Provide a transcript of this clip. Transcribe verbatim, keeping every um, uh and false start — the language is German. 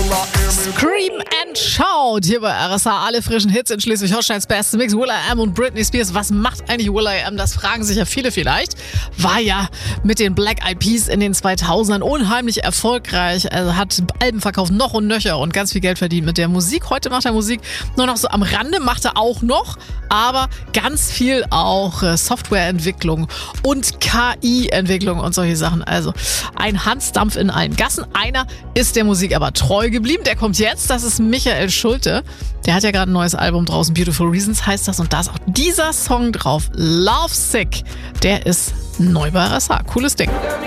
Scream and Shout hier bei R S H. Alle frischen Hits in Schleswig-Holsteins beste Mix. will.i.am und Britney Spears. Was macht eigentlich will.i.am? Das fragen sich ja viele vielleicht. War ja mit den Black Eyed Peas in den zweitausendern unheimlich erfolgreich. Also hat Alben verkauft noch und nöcher und ganz viel Geld verdient mit der Musik. Heute macht er Musik nur noch so am Rande, macht er auch noch, aber ganz viel auch äh, Softwareentwicklung und K I-Entwicklung und solche Sachen. Also ein Hansdampf in allen Gassen. Einer ist der Musik aber treu geblieben. Der kommt jetzt. Das ist Michael Schulte. Der hat ja gerade ein neues Album draußen. Beautiful Reasons heißt das. Und da ist auch dieser Song drauf. Love Sick. Der ist neu bei R S H. Cooles Ding.